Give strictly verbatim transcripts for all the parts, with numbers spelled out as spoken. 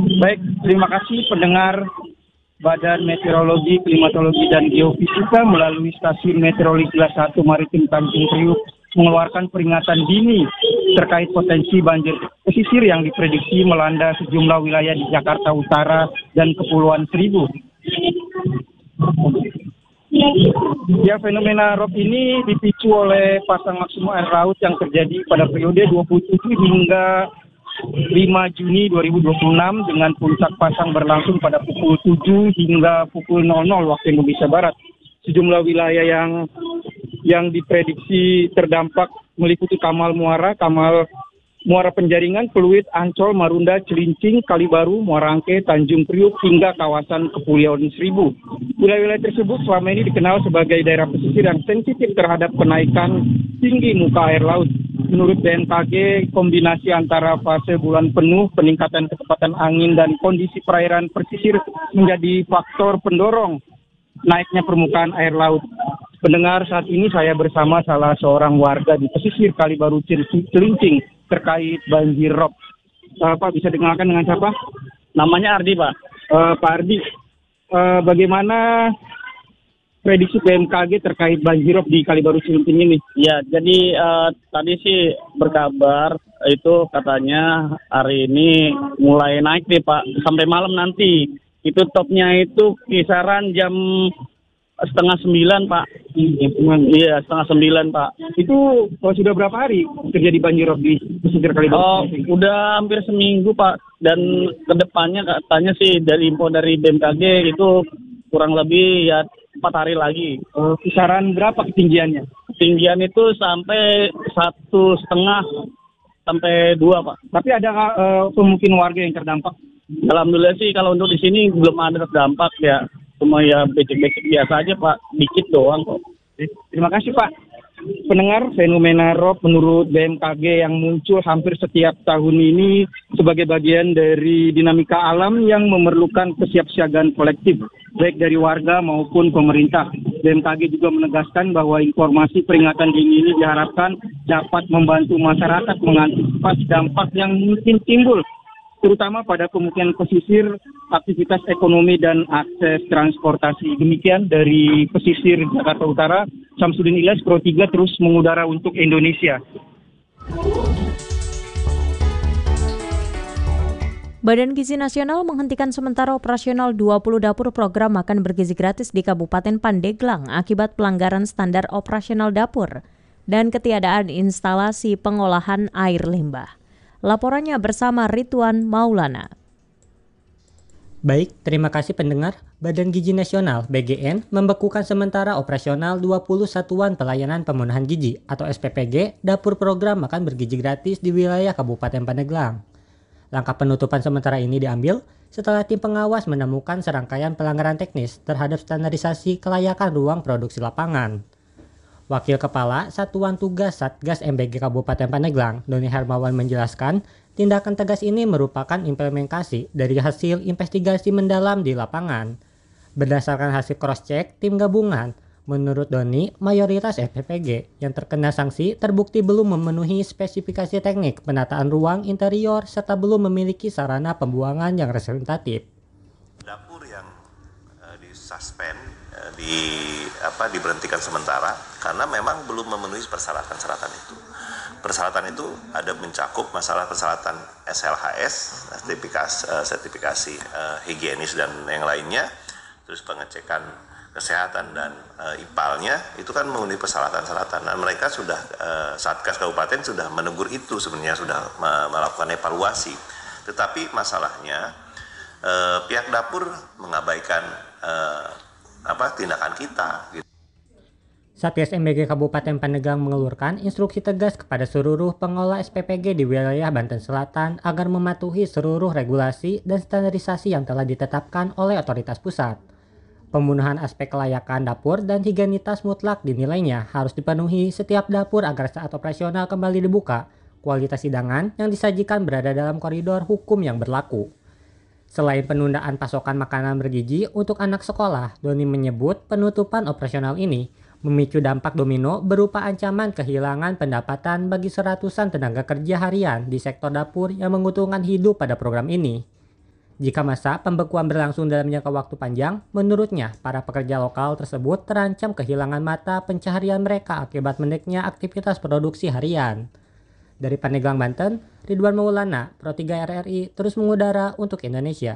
Baik, terima kasih pendengar Badan Meteorologi, Klimatologi, dan Geofisika melalui stasiun meteorologi kelas satu Maritim Tanjung Priuk mengeluarkan peringatan dini terkait potensi banjir pesisir yang diprediksi melanda sejumlah wilayah di Jakarta Utara dan Kepulauan Seribu. Ya, fenomena rob ini dipicu oleh pasang maksimum air laut yang terjadi pada periode dua puluh tujuh hingga lima Juni dua ribu dua puluh enam dengan puncak pasang berlangsung pada pukul tujuh hingga pukul nol nol waktu Indonesia Barat. Sejumlah wilayah yang yang diprediksi terdampak meliputi Kamal Muara, Kamal Muara Penjaringan, Pluit, Ancol, Marunda, Cilincing, Kalibaru, Muara Angke, Tanjung Priuk, hingga kawasan Kepulauan Seribu. Wilayah-wilayah tersebut selama ini dikenal sebagai daerah pesisir yang sensitif terhadap kenaikan tinggi muka air laut. Menurut B M K G, kombinasi antara fase bulan penuh, peningkatan kecepatan angin, dan kondisi perairan pesisir menjadi faktor pendorong naiknya permukaan air laut. Pendengar, saat ini saya bersama salah seorang warga di pesisir Kalibaru Cilincing terkait banjir rob. Uh, Pak, bisa dikenalkan dengan siapa? Namanya Ardi, Pak. Uh, Pak Ardi, uh, bagaimana prediksi B M K G terkait banjir rob di Kalibaru Cilincing ini? Ya, jadi uh, tadi sih berkabar itu katanya hari ini mulai naik nih, Pak, sampai malam nanti. Itu topnya itu kisaran jam setengah sembilan, Pak. Iya, setengah sembilan, Pak. Itu oh, sudah berapa hari terjadi banjir rob di pesisir Kalibaru? Oh, udah hampir seminggu, Pak. Dan kedepannya katanya sih dari info dari B M K G itu kurang lebih ya empat hari lagi. Oh, kisaran berapa ketinggiannya? Ketinggian itu sampai satu setengah sampai dua, Pak. Tapi ada uh, kemungkinan warga yang terdampak? Alhamdulillah sih kalau untuk di sini belum ada terdampak ya. Cuma ya becek-becek biasa aja, Pak. Dikit doang kok. Terima kasih, Pak. Pendengar, fenomena rob menurut B M K G yang muncul hampir setiap tahun ini sebagai bagian dari dinamika alam yang memerlukan kesiapsiagaan kolektif, baik dari warga maupun pemerintah. B M K G juga menegaskan bahwa informasi peringatan dini ini diharapkan dapat membantu masyarakat mengantisipasi dampak yang mungkin timbul, terutama pada pemukiman pesisir, aktivitas ekonomi, dan akses transportasi. Demikian dari pesisir Jakarta Utara, Samsudin Ilyas, Pro tiga terus mengudara untuk Indonesia. Badan Gizi Nasional menghentikan sementara operasional dua puluh dapur program makan bergizi gratis di Kabupaten Pandeglang akibat pelanggaran standar operasional dapur dan ketiadaan instalasi pengolahan air limbah. Laporannya bersama Ridwan Maulana. Baik, terima kasih pendengar. Badan Gizi Nasional B G N membekukan sementara operasional dua puluh Satuan Pelayanan Pemenuhan Gizi atau S P P G dapur program makan bergizi gratis di wilayah Kabupaten Pandeglang. Langkah penutupan sementara ini diambil setelah tim pengawas menemukan serangkaian pelanggaran teknis terhadap standarisasi kelayakan ruang produksi lapangan. Wakil Kepala Satuan Tugas Satgas M B G Kabupaten Pandeglang, Doni Hermawan menjelaskan, tindakan tegas ini merupakan implementasi dari hasil investigasi mendalam di lapangan. Berdasarkan hasil cross-check tim gabungan, menurut Doni, mayoritas S P P G yang terkena sanksi terbukti belum memenuhi spesifikasi teknik penataan ruang interior serta belum memiliki sarana pembuangan yang representatif. Dapur yang uh, disuspend di apa diberhentikan sementara karena memang belum memenuhi persyaratan-persyaratan itu. Persyaratan itu ada mencakup masalah persyaratan S L H S, sertifikasi, uh, sertifikasi uh, higienis dan yang lainnya, terus pengecekan kesehatan dan uh, I P A L-nya itu kan memenuhi persyaratan-persyaratan. Dan mereka sudah uh, Satgas Kabupaten sudah menegur itu sebenarnya sudah uh, melakukan evaluasi. Tetapi masalahnya uh, pihak dapur mengabaikan uh, apa tindakan kita gitu. Satgas M B G Kabupaten Pandeglang mengeluarkan instruksi tegas kepada seluruh pengelola S P P G di wilayah Banten Selatan agar mematuhi seluruh regulasi dan standarisasi yang telah ditetapkan oleh otoritas pusat. Pemenuhan aspek kelayakan dapur dan higienitas mutlak dinilainya harus dipenuhi setiap dapur agar saat operasional kembali dibuka, kualitas hidangan yang disajikan berada dalam koridor hukum yang berlaku. Selain penundaan pasokan makanan bergizi untuk anak sekolah, Doni menyebut penutupan operasional ini memicu dampak domino berupa ancaman kehilangan pendapatan bagi seratusan tenaga kerja harian di sektor dapur yang menguntungkan hidup pada program ini. Jika masa pembekuan berlangsung dalam jangka waktu panjang, menurutnya para pekerja lokal tersebut terancam kehilangan mata pencaharian mereka akibat mendeknya aktivitas produksi harian. Dari Pandeglang, Banten, Ridwan Maulana, Pro tiga R R I terus mengudara untuk Indonesia.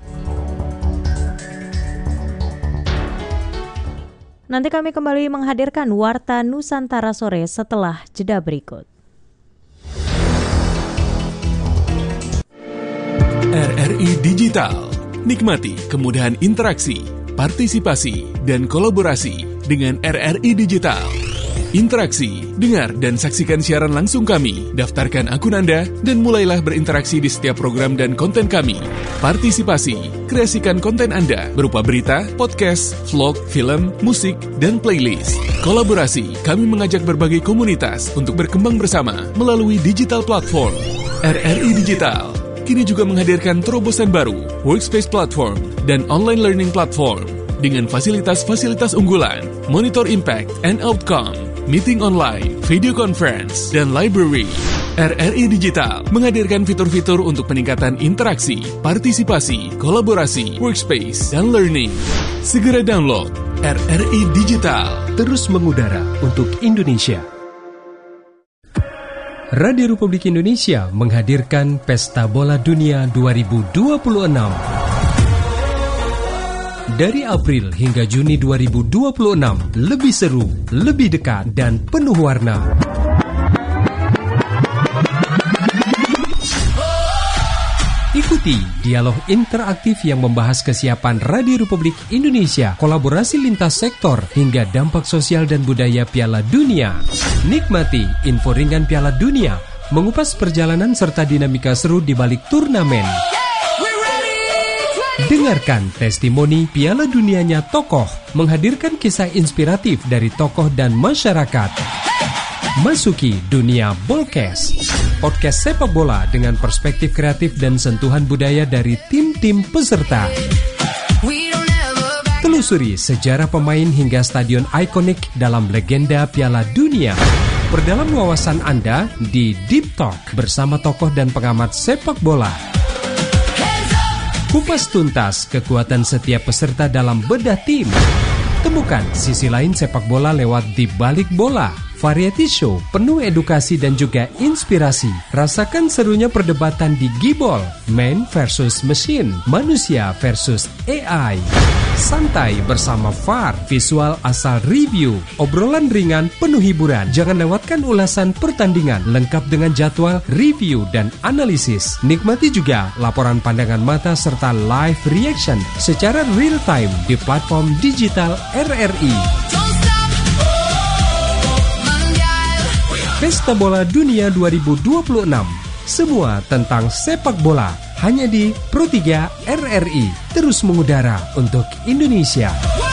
Nanti kami kembali menghadirkan Warta Nusantara sore setelah jeda berikut. R R I Digital. Nikmati kemudahan interaksi, partisipasi, dan kolaborasi dengan R R I Digital. Interaksi, dengar dan saksikan siaran langsung kami, daftarkan akun Anda, dan mulailah berinteraksi di setiap program dan konten kami. Partisipasi, kreasikan konten Anda berupa berita, podcast, vlog, film, musik, dan playlist. Kolaborasi, kami mengajak berbagai komunitas untuk berkembang bersama melalui digital platform. R R I Digital kini juga menghadirkan terobosan baru, workspace platform, dan online learning platform dengan fasilitas-fasilitas unggulan, monitor impact and outcome, meeting online, video conference, dan library. R R I Digital menghadirkan fitur-fitur untuk peningkatan interaksi, partisipasi, kolaborasi, workspace, dan learning. Segera download R R I Digital. Terus mengudara untuk Indonesia. Radio Republik Indonesia menghadirkan Pesta Bola Dunia dua ribu dua puluh enam. Dari April hingga Juni dua ribu dua puluh enam, lebih seru, lebih dekat, dan penuh warna. Ikuti dialog interaktif yang membahas kesiapan Radio Republik Indonesia, kolaborasi lintas sektor, hingga dampak sosial dan budaya Piala Dunia. Nikmati info ringan Piala Dunia, mengupas perjalanan serta dinamika seru di balik turnamen. Dengarkan testimoni Piala Dunianya tokoh, menghadirkan kisah inspiratif dari tokoh dan masyarakat. Masuki dunia Bolcast, podcast sepak bola dengan perspektif kreatif dan sentuhan budaya dari tim-tim peserta. Telusuri sejarah pemain hingga stadion ikonik dalam legenda Piala Dunia. Perdalam wawasan Anda di Deep Talk bersama tokoh dan pengamat sepak bola. Kupas tuntas kekuatan setiap peserta dalam bedah tim. Temukan sisi lain sepak bola lewat Di Balik Bola. Variety show penuh edukasi dan juga inspirasi. Rasakan serunya perdebatan di Gibol, man versus machine, manusia versus A I. Santai bersama V A R, visual asal review, obrolan ringan penuh hiburan. Jangan lewatkan ulasan pertandingan lengkap dengan jadwal, review, dan analisis. Nikmati juga laporan pandangan mata serta live reaction secara real time di platform digital R R I. Pesta Bola Dunia dua ribu dua puluh enam. Semua tentang sepak bola hanya di Pro tiga R R I. Terus mengudara untuk Indonesia.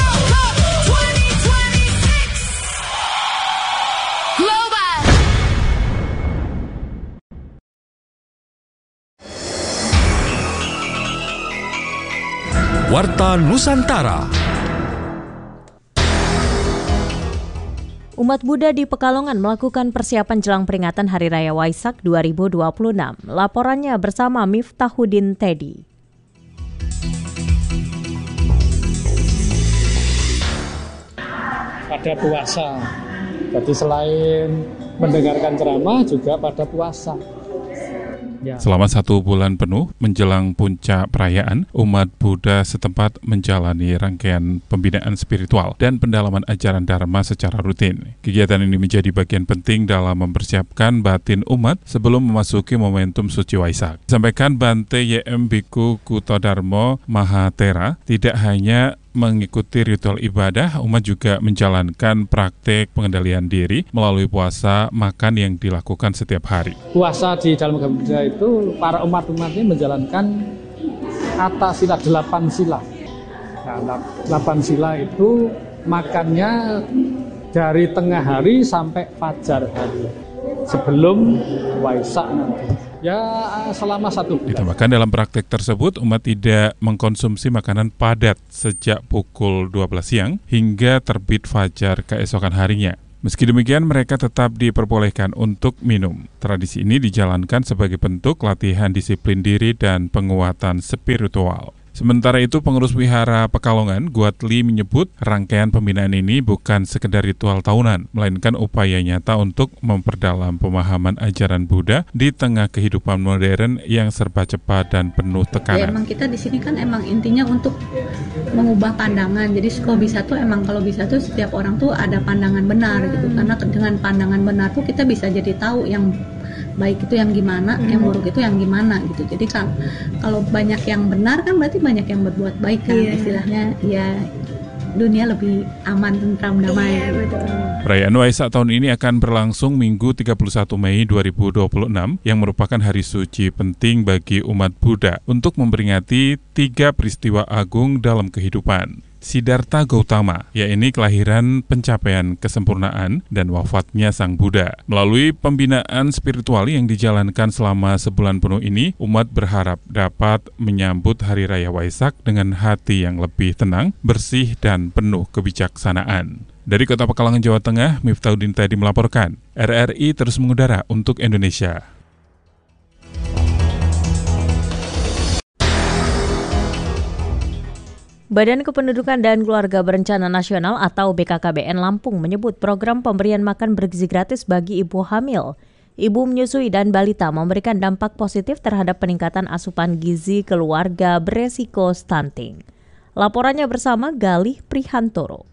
Warta Nusantara. Umat Buddha di Pekalongan melakukan persiapan jelang peringatan Hari Raya Waisak dua ribu dua puluh enam. Laporannya bersama Miftahuddin Teddy. Pada puasa, jadi selain mendengarkan ceramah juga pada puasa. Ya. Selama satu bulan penuh menjelang puncak perayaan, umat Buddha setempat menjalani rangkaian pembinaan spiritual dan pendalaman ajaran Dharma secara rutin. Kegiatan ini menjadi bagian penting dalam mempersiapkan batin umat sebelum memasuki momentum suci Waisak. Sampaikan Bante Y M Bhikkhu Kutodarmo Mahatera, tidak hanya mengikuti ritual ibadah, umat juga menjalankan praktek pengendalian diri melalui puasa makan yang dilakukan setiap hari. Puasa di dalam agama Buddha itu para umat-umat ini menjalankan kata sila, delapan sila. Nah, delapan sila itu makannya dari tengah hari sampai fajar hari sebelum Waisak nanti. Ya selama satu bulan. Ditambahkan dalam praktek tersebut, umat tidak mengkonsumsi makanan padat sejak pukul dua belas siang hingga terbit fajar keesokan harinya. Meski demikian, mereka tetap diperbolehkan untuk minum. Tradisi ini dijalankan sebagai bentuk latihan disiplin diri dan penguatan spiritual. Sementara itu, pengurus Wihara Pekalongan, Guatli, menyebut rangkaian pembinaan ini bukan sekedar ritual tahunan, melainkan upaya nyata untuk memperdalam pemahaman ajaran Buddha di tengah kehidupan modern yang serba cepat dan penuh tekanan. Ya, emang kita di sini kan emang intinya untuk mengubah pandangan. Jadi kalau bisa tuh emang kalau bisa tuh setiap orang tuh ada pandangan benar gitu. Karena dengan pandangan benar tuh kita bisa jadi tahu yang baik itu yang gimana, hmm. yang buruk itu yang gimana gitu. Jadi kan kalau banyak yang benar kan berarti banyak yang berbuat baik kan, yeah. Istilahnya ya dunia lebih aman, tentram, damai. Yeah, betul. Perayaan Waisak tahun ini akan berlangsung Minggu tiga puluh satu Mei dua ribu dua puluh enam yang merupakan hari suci penting bagi umat Buddha untuk memperingati tiga peristiwa agung dalam kehidupan. Siddhartha Gautama, yaitu kelahiran, pencapaian kesempurnaan, dan wafatnya Sang Buddha. Melalui pembinaan spiritual yang dijalankan selama sebulan penuh ini, umat berharap dapat menyambut Hari Raya Waisak dengan hati yang lebih tenang, bersih, dan penuh kebijaksanaan. Dari Kota Pekalongan, Jawa Tengah, Miftahudin tadi melaporkan. R R I terus mengudara untuk Indonesia. Badan Kependudukan dan Keluarga Berencana Nasional atau B K K B N Lampung menyebut program pemberian makan bergizi gratis bagi ibu hamil, ibu menyusui dan balita memberikan dampak positif terhadap peningkatan asupan gizi keluarga beresiko stunting. Laporannya bersama Galih Prihantoro.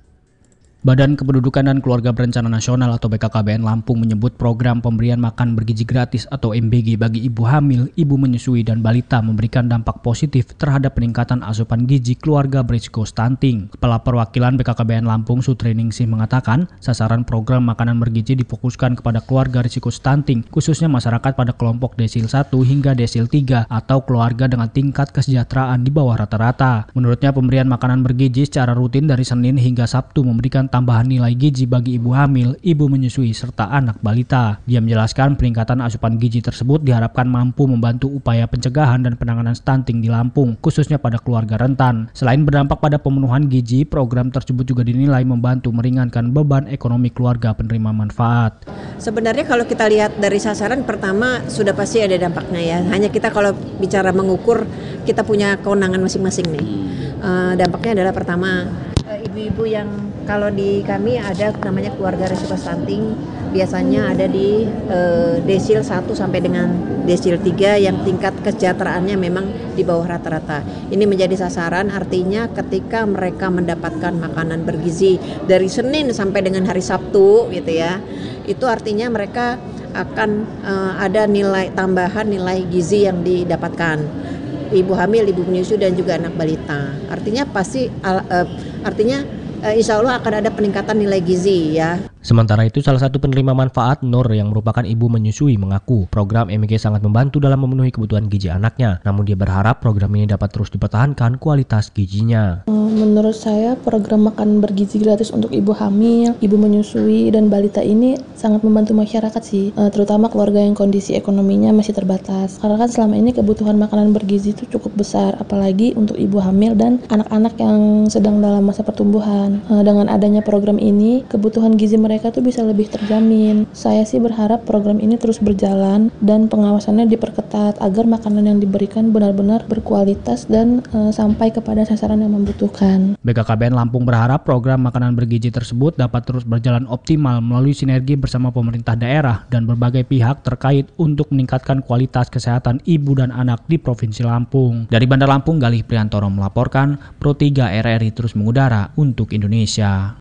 Badan Kependudukan dan Keluarga Berencana Nasional atau B K K B N Lampung menyebut program pemberian makan bergizi gratis atau M B G bagi ibu hamil, ibu menyusui, dan balita memberikan dampak positif terhadap peningkatan asupan gizi keluarga berisiko stunting. Kepala Perwakilan B K K B N Lampung, Sutreningsih, mengatakan sasaran program makanan bergizi difokuskan kepada keluarga risiko stunting, khususnya masyarakat pada kelompok desil satu hingga desil tiga atau keluarga dengan tingkat kesejahteraan di bawah rata-rata. Menurutnya, pemberian makanan bergizi secara rutin dari Senin hingga Sabtu memberikan tambahan nilai gizi bagi ibu hamil, ibu menyusui, serta anak balita. Dia menjelaskan peningkatan asupan gizi tersebut diharapkan mampu membantu upaya pencegahan dan penanganan stunting di Lampung, khususnya pada keluarga rentan. Selain berdampak pada pemenuhan gizi, program tersebut juga dinilai membantu meringankan beban ekonomi keluarga penerima manfaat. Sebenarnya kalau kita lihat dari sasaran pertama sudah pasti ada dampaknya ya. Hanya kita kalau bicara mengukur, kita punya kewenangan masing-masing nih. Uh, dampaknya adalah pertama, ibu-ibu yang kalau di kami ada namanya keluarga risiko stunting, biasanya ada di uh, desil satu sampai dengan desil tiga yang tingkat kesejahteraannya memang di bawah rata-rata. Ini menjadi sasaran, artinya ketika mereka mendapatkan makanan bergizi dari Senin sampai dengan hari Sabtu gitu ya, itu artinya mereka akan uh, ada nilai tambahan nilai gizi yang didapatkan. Ibu hamil, ibu menyusui, dan juga anak balita. Artinya pasti, uh, artinya uh, insya Allah akan ada peningkatan nilai gizi ya. Sementara itu, salah satu penerima manfaat, Nur, yang merupakan ibu menyusui, mengaku program M B G sangat membantu dalam memenuhi kebutuhan gizi anaknya. Namun dia berharap program ini dapat terus dipertahankan kualitas gizinya. Menurut saya, program makan bergizi gratis untuk ibu hamil, ibu menyusui, dan balita ini sangat membantu masyarakat sih, terutama keluarga yang kondisi ekonominya masih terbatas. Karena kan selama ini kebutuhan makanan bergizi itu cukup besar, apalagi untuk ibu hamil dan anak-anak yang sedang dalam masa pertumbuhan. Dengan adanya program ini, kebutuhan gizi mereka mereka tuh bisa lebih terjamin. Saya sih berharap program ini terus berjalan dan pengawasannya diperketat agar makanan yang diberikan benar-benar berkualitas dan e, sampai kepada sasaran yang membutuhkan. B K K B N Lampung berharap program makanan bergizi tersebut dapat terus berjalan optimal melalui sinergi bersama pemerintah daerah dan berbagai pihak terkait untuk meningkatkan kualitas kesehatan ibu dan anak di Provinsi Lampung. Dari Bandar Lampung, Galih Prihantoro melaporkan. Pro tiga R R I terus mengudara untuk Indonesia.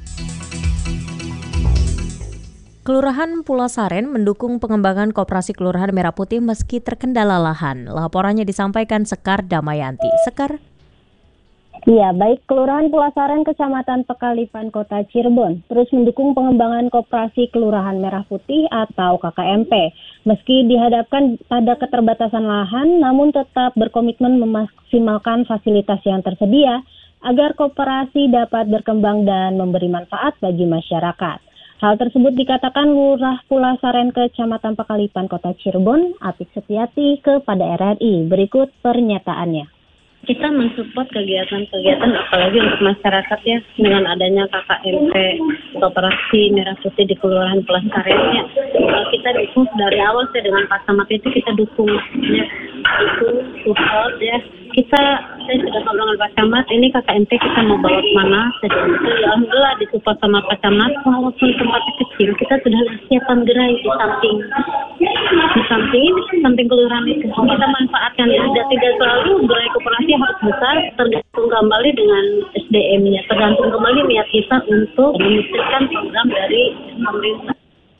Kelurahan Pulasaren mendukung pengembangan koperasi Kelurahan Merah Putih meski terkendala lahan. Laporannya disampaikan Sekar Damayanti. Sekar? Ya, baik, Kelurahan Pulasaren, Kecamatan Pekalipan, Kota Cirebon terus mendukung pengembangan koperasi Kelurahan Merah Putih atau K K M P. Meski dihadapkan pada keterbatasan lahan, namun tetap berkomitmen memaksimalkan fasilitas yang tersedia agar koperasi dapat berkembang dan memberi manfaat bagi masyarakat. Hal tersebut dikatakan Lurah Pulasaren, Kecamatan Pekalipan, Kota Cirebon, Apik Setiati, kepada R R I. Berikut pernyataannya. Kita mensupport kegiatan-kegiatan apalagi untuk masyarakat ya, dengan adanya K K M P Koperasi Merah Putih di Kelurahan Pelestarian ya. Kita dukung dari awal sih dengan Pak Camat itu kita dukung ya, dukung support ya. Kita saya sudah ngobrol dengan Pak Camat, ini K K M P kita mau bawa kemana sejauh itu ya, alhamdulillah disupport sama Pak Camat. Walaupun tempatnya kecil, kita sudah siapkan gerai di samping di samping ini, samping kelurahan itu. Kita manfaatkan tidak tidak selalu gerai koperasi harus besar, tergantung kembali dengan S D M-nya, tergantung kembali niat kita untuk menyelesaikan program dari pemerintah.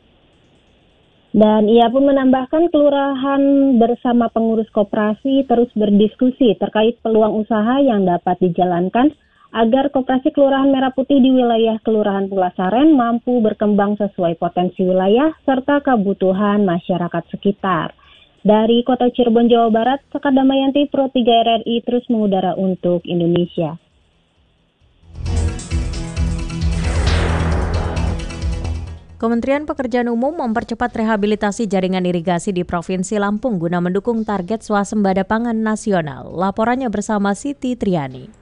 Dan ia pun menambahkan kelurahan bersama pengurus koperasi terus berdiskusi terkait peluang usaha yang dapat dijalankan agar koperasi Kelurahan Merah Putih di wilayah Kelurahan Pulasaren mampu berkembang sesuai potensi wilayah serta kebutuhan masyarakat sekitar. Dari Kota Cirebon, Jawa Barat, Sekar Damayanti, Pro tiga R R I terus mengudara untuk Indonesia. Kementerian Pekerjaan Umum mempercepat rehabilitasi jaringan irigasi di Provinsi Lampung guna mendukung target swasembada pangan nasional. Laporannya bersama Siti Triani.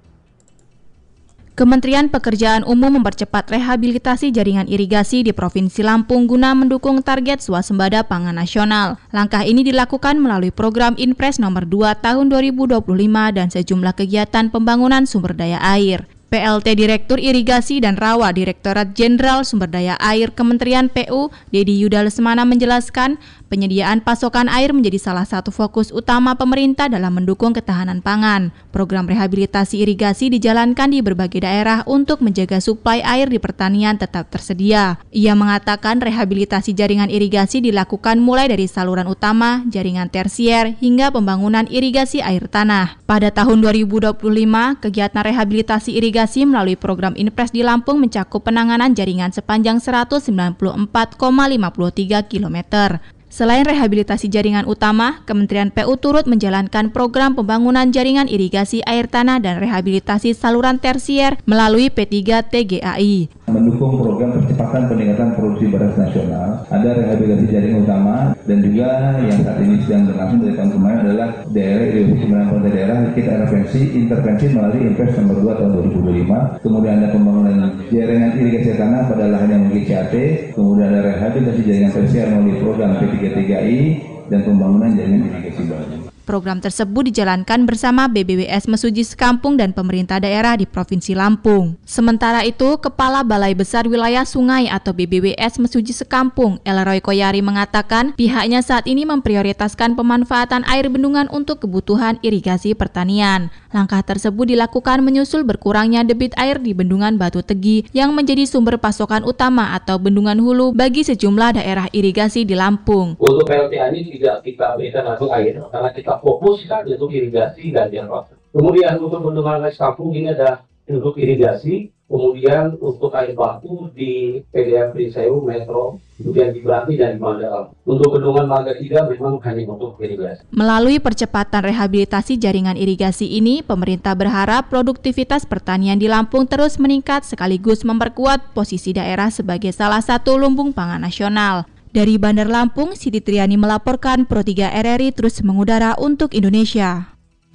Kementerian Pekerjaan Umum mempercepat rehabilitasi jaringan irigasi di Provinsi Lampung guna mendukung target swasembada pangan nasional. Langkah ini dilakukan melalui program Inpres nomor dua tahun dua ribu dua puluh lima dan sejumlah kegiatan pembangunan sumber daya air. P L T Direktur Irigasi dan Rawa Direktorat Jenderal Sumber Daya Air Kementerian P U, Dedi Yuda Lesmana menjelaskan, penyediaan pasokan air menjadi salah satu fokus utama pemerintah dalam mendukung ketahanan pangan. Program rehabilitasi irigasi dijalankan di berbagai daerah untuk menjaga suplai air di pertanian tetap tersedia. Ia mengatakan rehabilitasi jaringan irigasi dilakukan mulai dari saluran utama, jaringan tersier, hingga pembangunan irigasi air tanah. Pada tahun dua ribu dua puluh lima, kegiatan rehabilitasi irigasi melalui program Inpres di Lampung mencakup penanganan jaringan sepanjang seratus sembilan puluh empat koma lima tiga kilometer. Selain rehabilitasi jaringan utama, Kementerian P U turut menjalankan program pembangunan jaringan irigasi air tanah dan rehabilitasi saluran tersier melalui P tiga T G A I. Mendukung program percepatan peningkatan produksi beras nasional, ada rehabilitasi jaringan utama dan juga yang saat ini sedang berlangsung dari tahun kemarin adalah daerah irigasi sembilan puluh daerah kita intervensi intervensi melalui Inpres nomor dua tahun dua ribu dua puluh lima. Kemudian ada pembangunan jaringan irigasi tanah pada lahan yang memiliki C A T, kemudian ada rehabilitasi jaringan tersier melalui program P tiga T G A I dan pembangunan jaringan irigasi baru. Program tersebut dijalankan bersama B B W S Mesuji Sekampung dan pemerintah daerah di Provinsi Lampung. Sementara itu, Kepala Balai Besar Wilayah Sungai atau B B W S Mesuji Sekampung, Elroy Koyari mengatakan pihaknya saat ini memprioritaskan pemanfaatan air bendungan untuk kebutuhan irigasi pertanian. Langkah tersebut dilakukan menyusul berkurangnya debit air di Bendungan Batu Tegi yang menjadi sumber pasokan utama atau bendungan hulu bagi sejumlah daerah irigasi di Lampung. Untuk P L T A ini tidak kita berikan langsung air karena kita fokuskan untuk irigasi dan jarak. Kemudian untuk bendungan Kali Kampung ini ada untuk irigasi, kemudian untuk air baku di P D A Prisewu Metro, kemudian di Belati dan di Mandala. Untuk bendungan Mangga tiga memang hanya untuk irigasi. Melalui percepatan rehabilitasi jaringan irigasi ini, pemerintah berharap produktivitas pertanian di Lampung terus meningkat sekaligus memperkuat posisi daerah sebagai salah satu lumbung pangan nasional. Dari Bandar Lampung, Siti Triani melaporkan Pro tiga R R I terus mengudara untuk Indonesia.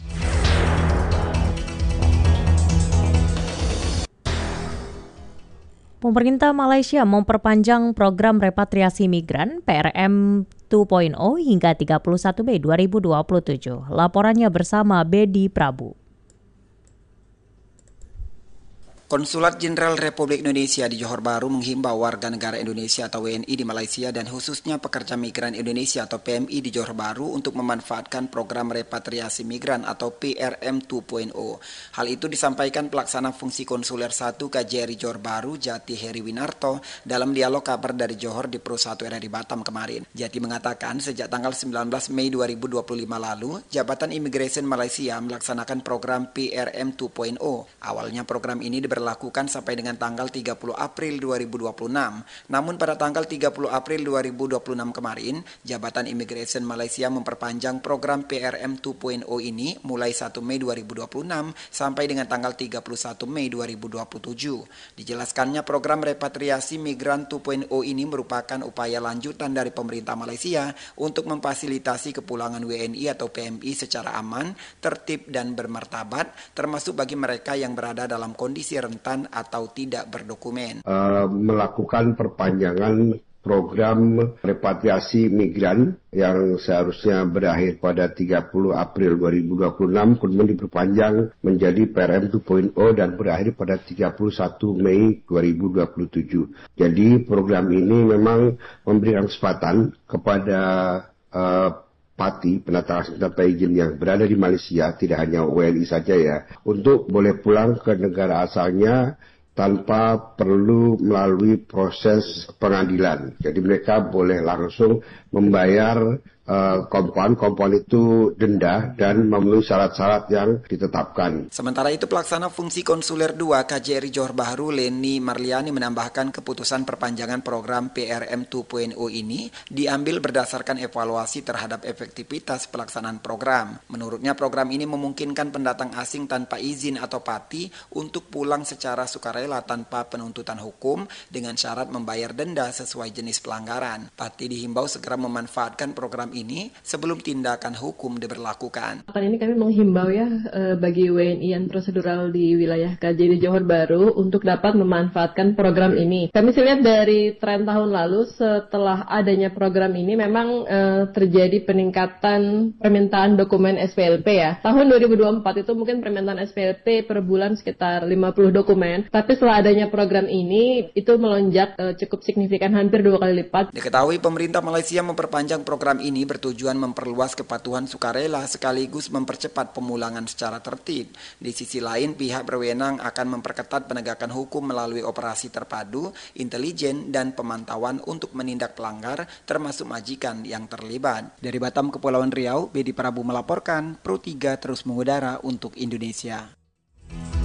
Pemerintah Malaysia memperpanjang program repatriasi migran P R M dua titik nol hingga tiga puluh satu Mei dua ribu dua puluh tujuh. Laporannya bersama Bedi Prabu. Konsulat Jenderal Republik Indonesia di Johor Bahru menghimbau warga negara Indonesia atau W N I di Malaysia dan khususnya pekerja migran Indonesia atau P M I di Johor Bahru untuk memanfaatkan program repatriasi migran atau P R M dua titik nol. Hal itu disampaikan pelaksana fungsi konsuler satu K J R I Johor Bahru, Jati Heri Winarto, dalam dialog kabar dari Johor di Pro satu R R I Batam kemarin. Jati mengatakan sejak tanggal sembilan belas Mei dua ribu dua puluh lima lalu, Jabatan Imigresen Malaysia melaksanakan program P R M dua titik nol. Awalnya program ini diberlakukan diberlakukan sampai dengan tanggal tiga puluh April dua ribu dua puluh enam. Namun pada tanggal tiga puluh April dua ribu dua puluh enam kemarin, Jabatan Imigrasi Malaysia memperpanjang program P R M dua titik nol ini mulai satu Mei dua ribu dua puluh enam sampai dengan tanggal tiga puluh satu Mei dua ribu dua puluh tujuh. Dijelaskannya program repatriasi migran dua titik nol ini merupakan upaya lanjutan dari pemerintah Malaysia untuk memfasilitasi kepulangan W N I atau P M I secara aman, tertib dan bermartabat, termasuk bagi mereka yang berada dalam kondisi rentan atau tidak berdokumen. Uh, melakukan perpanjangan program repatriasi migran yang seharusnya berakhir pada tiga puluh April dua ribu dua puluh enam kemudian diperpanjang menjadi P R M dua titik nol dan berakhir pada tiga puluh satu Mei dua ribu dua puluh tujuh. Jadi program ini memang memberikan kesempatan kepada uh, parti penata laksana tanpa izin yang berada di Malaysia, tidak hanya W N I saja ya, untuk boleh pulang ke negara asalnya tanpa perlu melalui proses pengadilan. Jadi mereka boleh langsung membayar kompon-kompon uh, itu denda dan memenuhi syarat-syarat yang ditetapkan. Sementara itu pelaksana fungsi konsuler dua K J R I Johor Bahru Leni Marliani menambahkan keputusan perpanjangan program P R M dua titik nol ini diambil berdasarkan evaluasi terhadap efektivitas pelaksanaan program. Menurutnya program ini memungkinkan pendatang asing tanpa izin atau pati untuk pulang secara sukarela tanpa penuntutan hukum dengan syarat membayar denda sesuai jenis pelanggaran. Pati dihimbau segera memanfaatkan program ini ini sebelum tindakan hukum diberlakukan. Akan ini kami menghimbau ya bagi W N I yang prosedural di wilayah K J R I Johor Bahru untuk dapat memanfaatkan program ini. Kami sih lihat dari tren tahun lalu setelah adanya program ini memang eh, terjadi peningkatan permintaan dokumen S P L P ya. Tahun dua ribu dua puluh empat itu mungkin permintaan S P L P per bulan sekitar lima puluh dokumen, tapi setelah adanya program ini itu melonjak eh, cukup signifikan, hampir dua kali lipat. Diketahui pemerintah Malaysia memperpanjang program ini bertujuan memperluas kepatuhan sukarela sekaligus mempercepat pemulangan secara tertib. Di sisi lain, pihak berwenang akan memperketat penegakan hukum melalui operasi terpadu, intelijen, dan pemantauan untuk menindak pelanggar termasuk majikan yang terlibat. Dari Batam, Kepulauan Riau, Bedi Prabu melaporkan, Pro tiga terus mengudara untuk Indonesia.